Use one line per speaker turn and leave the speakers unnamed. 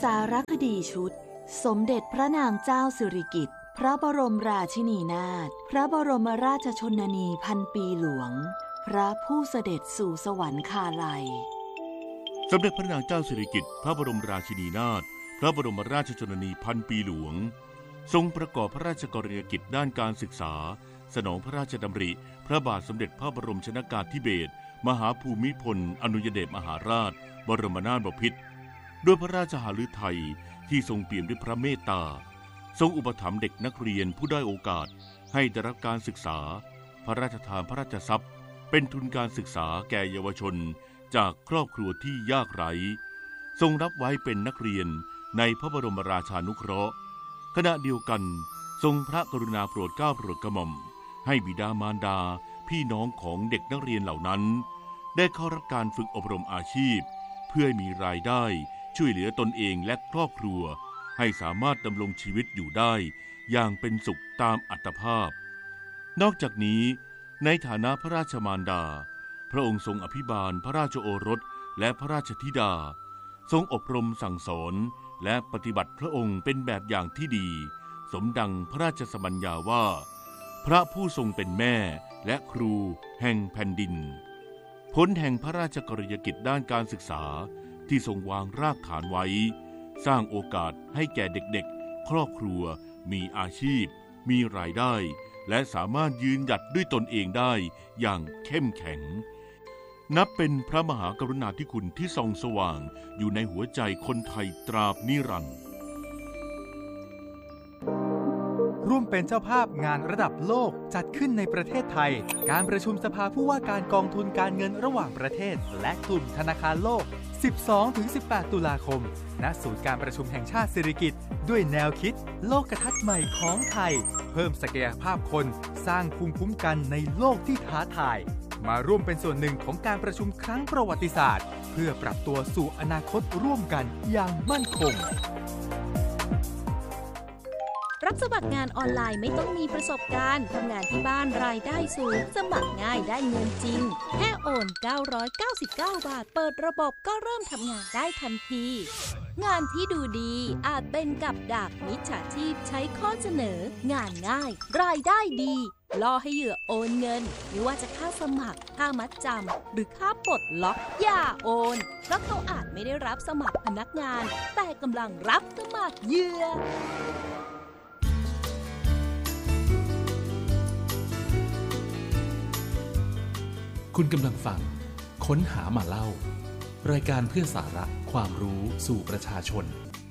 สารคดีชุดสมเด็จพระนางเจ้าสิริกิติ์พระบรมราชินีนาถพระบรมราชชนนีพันปีหลวงพระผู้เสด็จสู่สวรรคาลัย
สมเด็จพระนางเจ้าสิริกิติ์พระบรมราชินีนาถพระบรมราชชนนีพันปีหลวงทรงประกอบพระราชกรณียกิจด้านการศึกษาสนองพระราชดำริพระบาทสมเด็จพระบรมชนกาธิเบศรมหาภูมิพลอดุลยเดชมหาราชบรมนาถบพิตรด้วยพระราชหฤทัยที่ทรงเปี่ยมด้วยพระเมตตาทรงอุปถัมภ์เด็กนักเรียนผู้ด้อยโอกาสให้ได้รับการศึกษาพระราชทานพระราชทรัพย์เป็นทุนการศึกษาแก่เยาวชนจากครอบครัวที่ยากไร้ทรงรับไว้เป็นนักเรียนในพระบรมราชานุเคราะห์ขณะเดียวกันทรงพระกรุณาโปรดเกล้าโปรดกระหม่อมให้บิดามารดาพี่น้องของเด็กนักเรียนเหล่านั้นได้เข้ารับการฝึกอบรมอาชีพเพื่อให้มีรายได้ช่วยเหลือตนเองและครอบครัวให้สามารถดำรงชีวิตอยู่ได้อย่างเป็นสุขตามอัตภาพนอกจากนี้ในฐานะพระราชมารดาพระองค์ทรงอภิบาลพระราชโอรสและพระราชธิดาทรงอบรมสั่งสอนและปฏิบัติพระองค์เป็นแบบอย่างที่ดีสมดังพระราชสมัญญาว่าพระผู้ทรงเป็นแม่และครูแห่งแผ่นดินผลแห่งพระราชกรณียกิจด้านการศึกษาที่ทรงวางรากฐานไว้สร้างโอกาสให้แก่เด็กๆครอบครัวมีอาชีพมีรายได้และสามารถยืนหยัดด้วยตนเองได้อย่างเข้มแข็งนับเป็นพระมหากรุณาธิคุณที่ส่องสว่างอยู่ในหัวใจคนไทยตราบนิรันดร์
ร่วมเป็นเจ้าภาพงานระดับโลกจัดขึ้นในประเทศไทยการประชุมสภาผู้ว่าการกองทุนการเงินระหว่างประเทศและกลุ่มธนาคารโลก 12-18 ตุลาคมณศูนย์การประชุมแห่งชาติสิริกิติ์ด้วยแนวคิดโลกทัศน์ใหม่ของไทยเพิ่มศักยภาพคนสร้างภูมิคุ้มกันในโลกที่ท้าทายมาร่วมเป็นส่วนหนึ่งของการประชุมครั้งประวัติศาสตร์เพื่อปรับตัวสู่อนาคตร่วมกันอย่างมั่นคง
รับสมัครงานออนไลน์ไม่ต้องมีประสบการณ์ทำงานที่บ้านรายได้สูงสมัครง่ายได้เงินจริงแค่โอน999 บาทเปิดระบบก็เริ่มทำงานได้ทันทีงานที่ดูดีอาจเป็นกับดักมิจฉาชีพใช้ข้อเสนองานง่ายรายได้ดีล่อให้เหยื่อโอนเงินไม่ว่าจะค่าสมัครค่ามัดจำหรือค่าปลดล็อกอย่าโอนเพราะเขาอาจไม่ได้รับสมัครพนักงานแต่กำลังรับสมัครเหยื่อ
คุณกำลังฟังค้นหามาเล่ารายการเพื่อสาระความรู้สู่ประชาชน